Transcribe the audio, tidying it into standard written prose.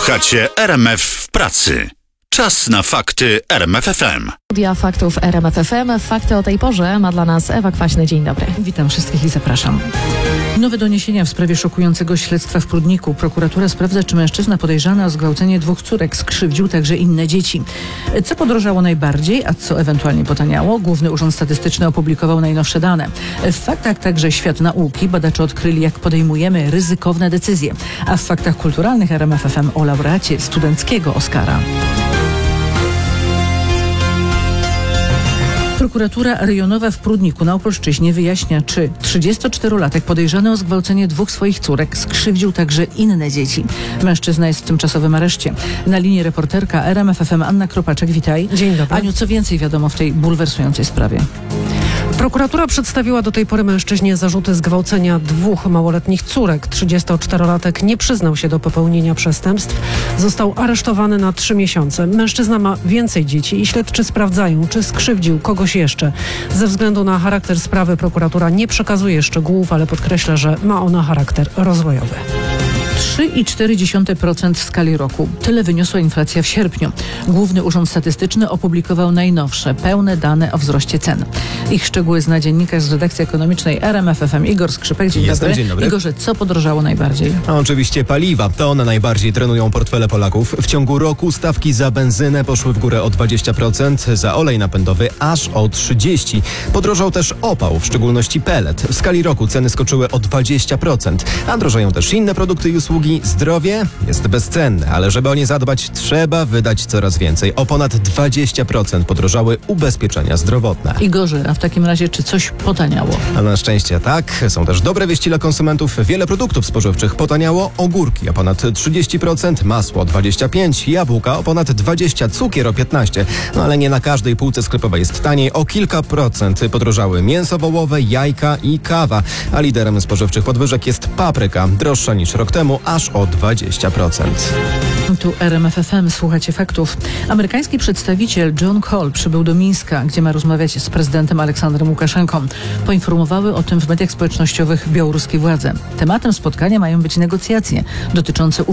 Słuchacie RMF w pracy. Czas na fakty RMF FM. Studia faktów RMF FM. Fakty o tej porze ma dla nas Ewa Kwaśny. Dzień dobry. Witam wszystkich i zapraszam. Nowe doniesienia w sprawie szokującego śledztwa w Prudniku. Prokuratura sprawdza, czy mężczyzna podejrzany o zgwałcenie 2 córek skrzywdził także inne dzieci. Co podrożało najbardziej, a co ewentualnie potaniało? Główny Urząd Statystyczny opublikował najnowsze dane. W faktach także świat nauki. Badacze odkryli, jak podejmujemy ryzykowne decyzje. A w faktach kulturalnych RMF FM o laureacie studenckiego Oscara. Prokuratura rejonowa w Prudniku na Opolszczyźnie wyjaśnia, czy 34-latek podejrzany o zgwałcenie 2 swoich córek skrzywdził także inne dzieci. Mężczyzna jest w tymczasowym areszcie. Na linii reporterka RMF FM Anna Kropaczek, witaj. Dzień dobry. Aniu, co więcej wiadomo w tej bulwersującej sprawie? Prokuratura przedstawiła do tej pory mężczyźnie zarzuty zgwałcenia 2 małoletnich córek. 34-latek nie przyznał się do popełnienia przestępstw. Został aresztowany na 3 miesiące. Mężczyzna ma więcej dzieci i śledczy sprawdzają, czy skrzywdził kogoś jeszcze. Ze względu na charakter sprawy prokuratura nie przekazuje szczegółów, ale podkreśla, że ma ona charakter rozwojowy. 3,4% w skali roku. Tyle wyniosła inflacja w sierpniu. Główny Urząd Statystyczny opublikował najnowsze, pełne dane o wzroście cen. Ich szczegóły zna dziennikarz z redakcji ekonomicznej RMF FM Igor Skrzypek. Dzień dobry. Dzień dobry. Igorze, co podrożało najbardziej? A oczywiście paliwa. To one najbardziej trenują portfele Polaków. W ciągu roku stawki za benzynę poszły w górę o 20%, za olej napędowy aż o 30%. Podrożał też opał, w szczególności pellet. W skali roku ceny skoczyły o 20%, a drożeją też inne produkty i usługi. Zdrowie jest bezcenne, ale żeby o nie zadbać, trzeba wydać coraz więcej. O ponad 20% podrożały ubezpieczenia zdrowotne. Igorze, a w takim razie czy coś potaniało? A na szczęście tak. Są też dobre wieści dla konsumentów. Wiele produktów spożywczych potaniało. Ogórki o ponad 30%, masło o 25%, jabłka o ponad 20%, cukier o 15%. No ale nie na każdej półce sklepowej jest taniej. O kilka procent podrożały mięso wołowe, jajka i kawa. A liderem spożywczych podwyżek jest papryka. Droższa niż rok temu, aż o 20%. Tu RMF FM, słuchacie faktów. Amerykański przedstawiciel John Cole przybył do Mińska, gdzie ma rozmawiać z prezydentem Aleksandrem Łukaszenką. Poinformowały o tym w mediach społecznościowych białoruskie władze. Tematem spotkania mają być negocjacje dotyczące